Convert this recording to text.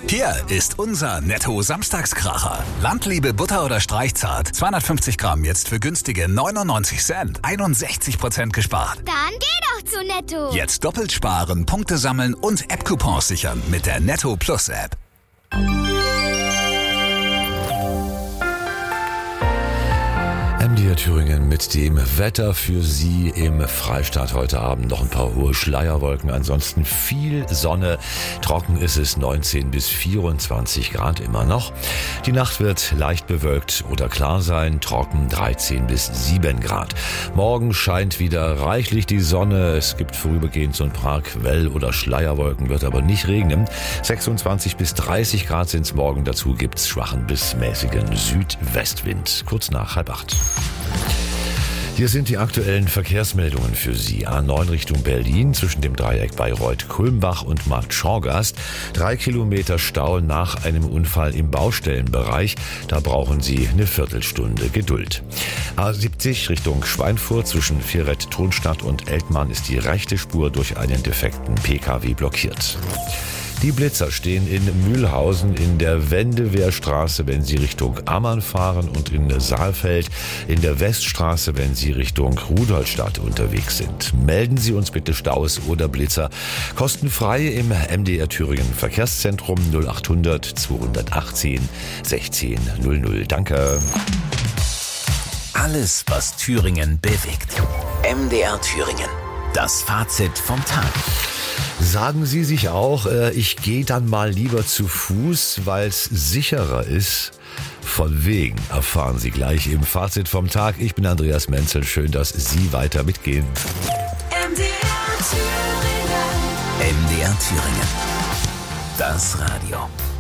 Hier ist unser Netto-Samstagskracher. Landliebe Butter oder Streichzart. 250 Gramm jetzt für günstige 99 Cent. 61% gespart. Dann geh doch zu Netto. Jetzt doppelt sparen, Punkte sammeln und App-Coupons sichern mit der Netto Plus App. MDR Thüringen mit dem Wetter für Sie im Freistaat heute Abend. Noch ein paar hohe Schleierwolken, ansonsten viel Sonne. Trocken ist es, 19 bis 24 Grad immer noch. Die Nacht wird leicht bewölkt oder klar sein, trocken 13 bis 7 Grad. Morgen scheint wieder reichlich die Sonne. Es gibt vorübergehend so ein paar Quell- oder Schleierwolken, wird aber nicht regnen. 26 bis 30 Grad sind es morgen. Dazu gibt's schwachen bis mäßigen Südwestwind. Kurz nach 7:30. Hier sind die aktuellen Verkehrsmeldungen für Sie. A9 Richtung Berlin zwischen dem Dreieck Bayreuth-Kulmbach und Markt Schorgast. 3 Kilometer Stau nach einem Unfall im Baustellenbereich. Da brauchen Sie eine Viertelstunde Geduld. A70 Richtung Schweinfurt zwischen Vierrett-Thunstadt und Eltmann ist die rechte Spur durch einen defekten Pkw blockiert. Die Blitzer stehen in Mühlhausen in der Wendewehrstraße, wenn Sie Richtung Ammann fahren, und in Saalfeld in der Weststraße, wenn Sie Richtung Rudolstadt unterwegs sind. Melden Sie uns bitte Staus oder Blitzer kostenfrei im MDR Thüringen Verkehrszentrum 0800 218 16 00. Danke. Alles, was Thüringen bewegt. MDR Thüringen. Das Fazit vom Tag. Sagen Sie sich auch, ich gehe dann mal lieber zu Fuß, weil es sicherer ist? Von wegen erfahren Sie gleich im Fazit vom Tag. Ich bin Andreas Menzel. Schön, dass Sie weiter mitgehen. MDR Thüringen. Das Radio.